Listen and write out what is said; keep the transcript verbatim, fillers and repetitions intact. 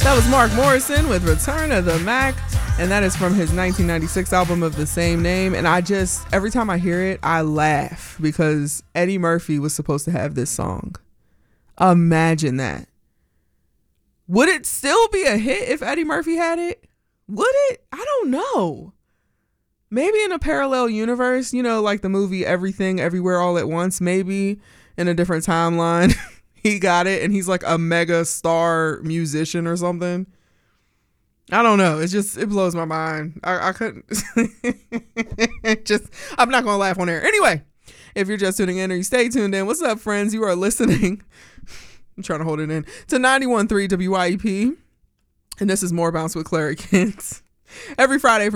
That was Mark Morrison with Return of the Mac, and that is from his nineteen ninety-six album of the same name. And I just, every time I hear it, I laugh because Eddie Murphy was supposed to have this song. Imagine that. Would it still be a hit if Eddie Murphy had it? Would it? I don't know. Maybe in a parallel universe, you know, like the movie Everything Everywhere All at Once, maybe in a different timeline. He got it and he's like a mega star musician or something. I don't know. It's just, it blows my mind. I, I couldn't just, I'm not going to laugh on air. Anyway, if you're just tuning in or you stay tuned in, what's up, friends? You are listening. I'm trying to hold it in to ninety-one point three W Y E P. And this is More Bounce with Clary Kent. Every Friday from